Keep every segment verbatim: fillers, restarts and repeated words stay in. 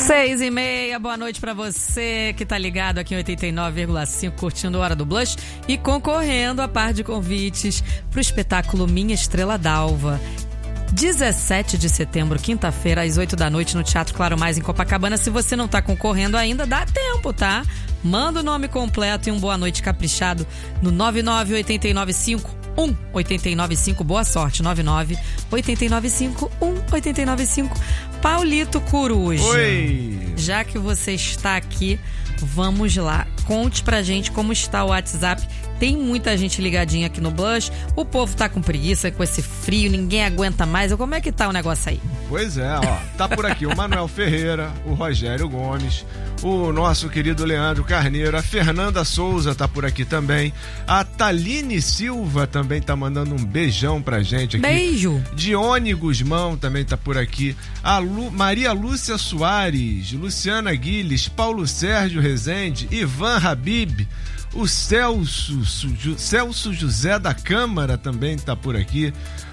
Seis e meia, boa noite pra você que tá ligado aqui em oitenta e nove vírgula cinco, curtindo a Hora do Blush e concorrendo a par de convites pro espetáculo Minha Estrela d'Alva. dezessete de setembro, quinta-feira, às oito da noite, no Teatro Claro Mais, em Copacabana. Se você não tá concorrendo ainda, dá tempo, tá? Manda o nome completo e um boa noite caprichado no nove nove oito nove cinco um oito nove cinco. Boa sorte, nove nove oito nove cinco um oito nove cinco. Paulito Coruja. Oi! Já que você está aqui, vamos lá. Conte pra gente como está o WhatsApp. Tem muita gente ligadinha aqui no Blush. O povo tá com preguiça, com esse frio, ninguém aguenta mais. Como é que tá o negócio aí? Pois é, ó. Tá por aqui o Manuel Ferreira, o Rogério Gomes, o nosso querido Leandro Carneiro, a Fernanda Souza tá por aqui também. A Taline Silva também tá mandando um beijão pra gente aqui. Beijo! Dione Guzmão também tá por aqui. A Lu, Maria Lúcia Soares, Luciana Guiles, Paulo Sérgio Rezende, Ivan Habib. O Celso, Celso José da Câmara também tá por aqui.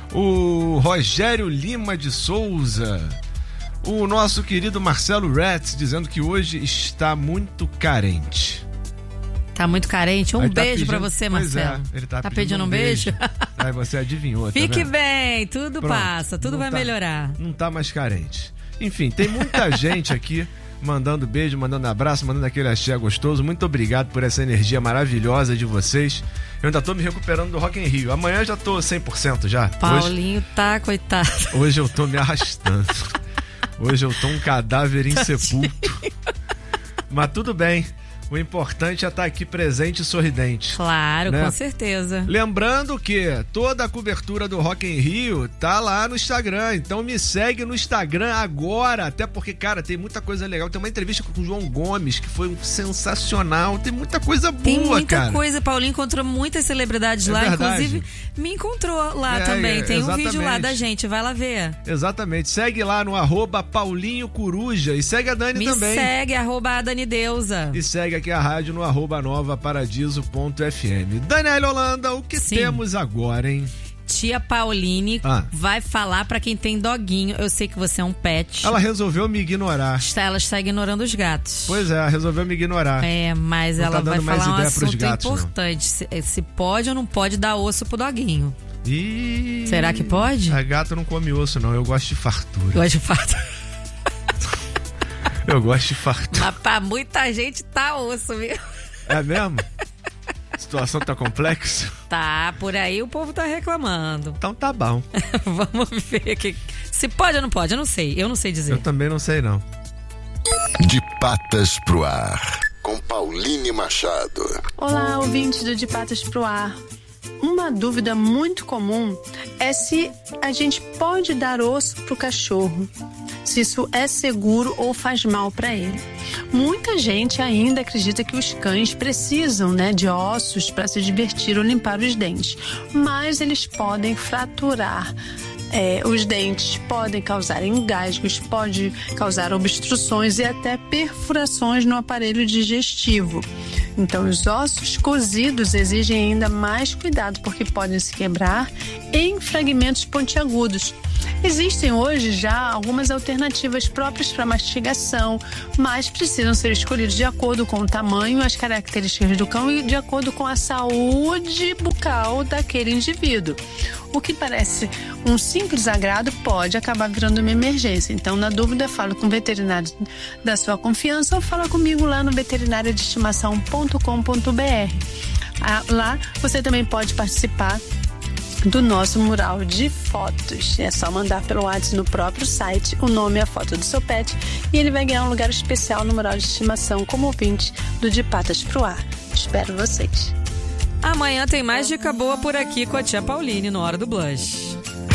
O Rogério Lima de Souza. O nosso querido Marcelo Retz dizendo que hoje está muito carente. Tá muito carente? Um Aí tá beijo pedindo, pra você, pois Marcelo. É, ele tá, tá pedindo, pedindo um um beijo? beijo. Aí você adivinhou, Fique tá vendo? bem, tudo Pronto, passa, tudo vai tá, melhorar. Não tá mais carente. Enfim, tem muita gente aqui mandando beijo, mandando abraço, mandando aquele axé gostoso. Muito obrigado por essa energia maravilhosa de vocês. Eu ainda tô me recuperando do Rock in Rio. Amanhã eu já tô cem por cento já. Paulinho hoje, tá, coitado. Hoje eu tô me arrastando. Hoje eu tô um cadáver insepulto. Mas tudo bem. O importante é estar aqui presente e sorridente. Claro, né? Com certeza. Lembrando que toda a cobertura do Rock in Rio tá lá no Instagram. Então me segue no Instagram agora. Até porque, cara, tem muita coisa legal. Tem uma entrevista com o João Gomes que foi sensacional. Tem muita coisa boa, Tem muita cara. coisa. Paulinho encontrou muitas celebridades é lá. verdade. Inclusive, me encontrou lá é, também. Tem exatamente. um vídeo lá da gente. Vai lá ver. Exatamente. Segue lá no arroba Paulinho Coruja. E segue a Dani me também. Me segue, arroba a Dani Deusa. E segue aqui a rádio no arroba nova paradiso ponto f m. Daniela Holanda, o que Sim. temos agora, hein? Tia Pauline ah. vai falar pra quem tem doguinho. Eu sei que você é um pet. Ela resolveu me ignorar. Está, ela está ignorando os gatos. Pois é, resolveu me ignorar. É, mas não ela tá vai falar um assunto gatos, importante. Se, se pode ou não pode dar osso pro doguinho. E... Será que pode? A gata não come osso, não. Eu gosto de fartura. Eu gosto de fartura. Eu gosto de fartura. Mas pra muita gente tá osso, viu? É mesmo? A situação tá complexa? Tá, por aí o povo tá reclamando. Então tá bom. Vamos ver que, se pode ou não pode, eu não sei, eu não sei dizer. Eu também não sei não. De Patas pro Ar, com Pauline Machado. Olá, ouvintes do De Patas pro Ar. Uma dúvida muito comum é se a gente pode dar osso pro cachorro, se isso é seguro ou faz mal para ele. Muita gente ainda acredita que os cães precisam, né, de ossos para se divertir ou limpar os dentes, mas eles podem fraturar é, os dentes, podem causar engasgos, pode causar obstruções e até perfurações no aparelho digestivo. Então, os ossos cozidos exigem ainda mais cuidado, porque podem se quebrar em fragmentos pontiagudos. Existem hoje já algumas alternativas próprias para mastigação, mas precisam ser escolhidos de acordo com o tamanho, as características do cão e de acordo com a saúde bucal daquele indivíduo. O que parece um simples agrado pode acabar virando uma emergência. Então, na dúvida, fala com o veterinário da sua confiança ou fala comigo lá no veterinário de estimação ponto com ponto b r. Lá você também pode participar do nosso mural de fotos. É só mandar pelo WhatsApp no próprio site o nome e a foto do seu pet e ele vai ganhar um lugar especial no mural de estimação como ouvinte do De Patas pro Ar. Espero vocês. Amanhã tem mais dica boa por aqui com a tia Pauline no Hora do Blush.